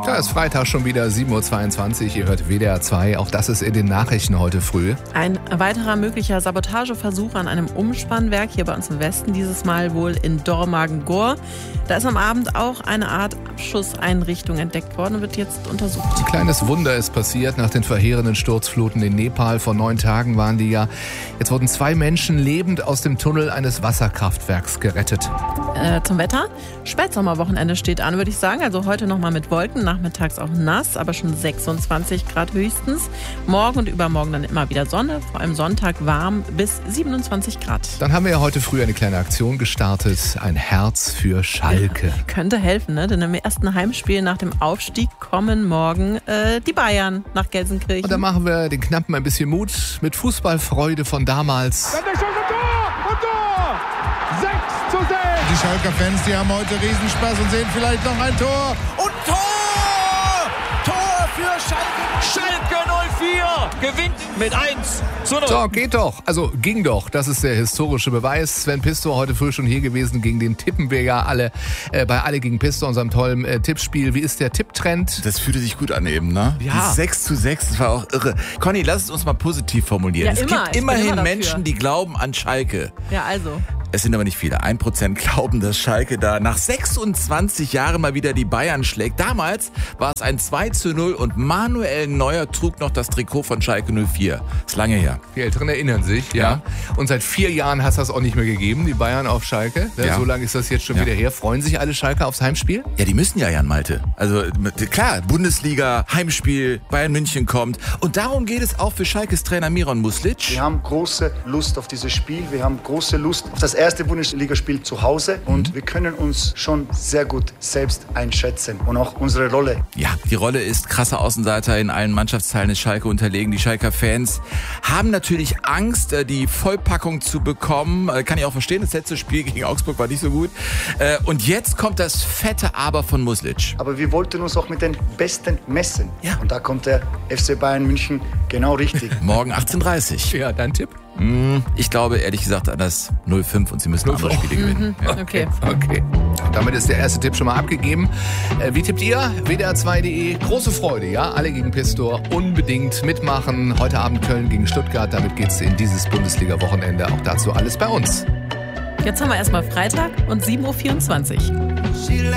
Ja, ist Freitag schon wieder 7.22 Uhr. Ihr hört WDR 2. Auch das ist in den Nachrichten heute früh. Ein weiterer möglicher Sabotageversuch an einem Umspannwerk hier bei uns im Westen. Dieses Mal wohl in Dormagen-Gur. Da ist am Abend auch eine Art Abschusseinrichtung entdeckt worden und wird jetzt untersucht. Ein kleines Wunder ist passiert nach den verheerenden Sturzfluten in Nepal. Vor 9 Tagen waren die ja. Jetzt wurden 2 Menschen lebend aus dem Tunnel eines Wasserkraftwerks gerettet. Zum Wetter. Spätsommerwochenende steht an, würde ich sagen. Also heute nochmal mit Wolken, nachmittags auch nass, aber schon 26 Grad höchstens. Morgen und übermorgen dann immer wieder Sonne, vor allem Sonntag warm bis 27 Grad. Dann haben wir ja heute früh eine kleine Aktion gestartet. Ein Herz für Schalke. Ja, könnte helfen, ne? Denn im ersten Heimspiel nach dem Aufstieg kommen morgen die Bayern nach Gelsenkirchen. Und dann machen wir den Knappen ein bisschen Mut mit Fußballfreude von damals. Dann der Schuss und Tor! 6:6! Die Schalker Fans, die haben heute Riesenspaß und sehen vielleicht noch ein Tor. Und Tor! Tor für Schalke! Schalke 04 gewinnt mit 1:0. So, geht doch. Also ging doch. Das ist der historische Beweis. Sven Pistor heute früh schon hier gewesen. Gegen den tippen wir ja alle bei Alle gegen Pistor, unserem tollen Tippspiel. Wie ist der Tipptrend? Das fühlte sich gut an eben, ne? Ja. 6:6, das war auch irre. Conny, lass es uns mal positiv formulieren. Ja, es immer. gibt Ich bin immerhin immer dafür. Menschen, die glauben an Schalke. Ja, also. Es sind aber nicht viele. 1% glauben, dass Schalke da nach 26 Jahren mal wieder die Bayern schlägt. Damals war es ein 2:0 und Manuel Neuer trug noch das Trikot von Schalke 04. Ist lange her. Die Älteren erinnern sich, ja. Und seit 4 Jahren hat es das auch nicht mehr gegeben, die Bayern auf Schalke. Ja. So lange ist das jetzt schon wieder her. Freuen sich alle Schalker aufs Heimspiel? Ja, die müssen ja, Jan Malte. Also klar, Bundesliga, Heimspiel, Bayern München kommt. Und darum geht es auch für Schalkes Trainer Miron Muslic. Wir haben große Lust auf dieses Spiel. Wir haben große Lust auf das erste Bundesligaspiel zu Hause. Und wir können uns schon sehr gut selbst einschätzen. Und auch unsere Rolle. Ja, die Rolle ist krasser Außenseiter. In allen Mannschaftsteilen ist Schalke unterlegen. Die Schalker Fans haben natürlich Angst, die Vollpackung zu bekommen. Kann ich auch verstehen, das letzte Spiel gegen Augsburg war nicht so gut. Und jetzt kommt das fette Aber von Muslic. Aber wir wollten uns auch mit den Besten messen. Ja. Und da kommt der FC Bayern München genau richtig. Morgen 18:30 Ja, dein Tipp? Ich glaube ehrlich gesagt an das 0:5 und sie müssen andere Spiele gewinnen. Ja. Okay. Okay. Damit ist der erste Tipp schon mal abgegeben. Wie tippt ihr? WDR2.de. Große Freude, ja? Alle gegen Pistor. Unbedingt mitmachen. Heute Abend Köln gegen Stuttgart. Damit geht's in dieses Bundesliga-Wochenende. Auch dazu alles bei uns. Jetzt haben wir erstmal Freitag und 7:24 Uhr.